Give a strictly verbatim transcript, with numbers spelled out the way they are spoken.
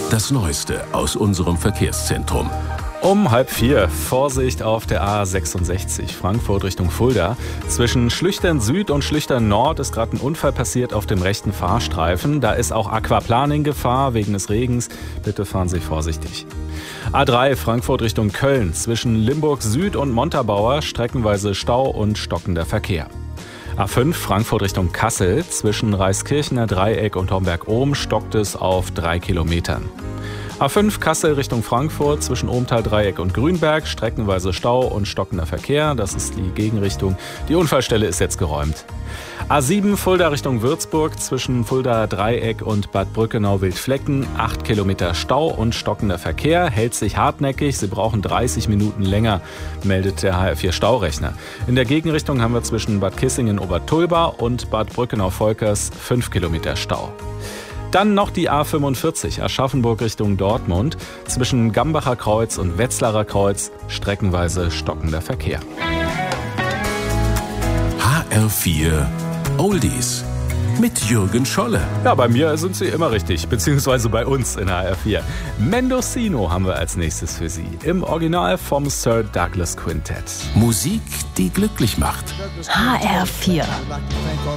Das Neueste aus unserem Verkehrszentrum. Um halb vier, Vorsicht auf der A sechsundsechzig, Frankfurt Richtung Fulda. Zwischen Schlüchtern Süd und Schlüchtern Nord ist gerade ein Unfall passiert auf dem rechten Fahrstreifen. Da ist auch Aquaplaning Gefahr wegen des Regens. Bitte fahren Sie vorsichtig. A drei, Frankfurt Richtung Köln. Zwischen Limburg Süd und Montabaur streckenweise Stau und stockender Verkehr. A fünf, Frankfurt Richtung Kassel. Zwischen Reiskirchener Dreieck und Homberg-Ohm stockt es auf drei Kilometern. A fünf Kassel Richtung Frankfurt, zwischen Ohmtal-Dreieck und Grünberg, streckenweise Stau und stockender Verkehr. Das ist die Gegenrichtung. Die Unfallstelle ist jetzt geräumt. A sieben Fulda Richtung Würzburg, zwischen Fulda-Dreieck und Bad Brückenau-Wildflecken, acht Kilometer Stau und stockender Verkehr. Hält sich hartnäckig, Sie brauchen dreißig Minuten länger, meldet der H R vier Staurechner. In der Gegenrichtung haben wir zwischen Bad Kissingen-Obertulba und Bad Brückenau-Volkers fünf Kilometer Stau. Dann noch die A fünfundvierzig, Aschaffenburg Richtung Dortmund. Zwischen Gambacher Kreuz und Wetzlarer Kreuz streckenweise stockender Verkehr. H R vier Oldies mit Jürgen Scholle. Ja, bei mir sind Sie immer richtig, beziehungsweise bei uns in H R vier. Mendocino haben wir als nächstes für Sie. Im Original vom Sir Douglas Quintet. Musik, die glücklich macht. H R vier.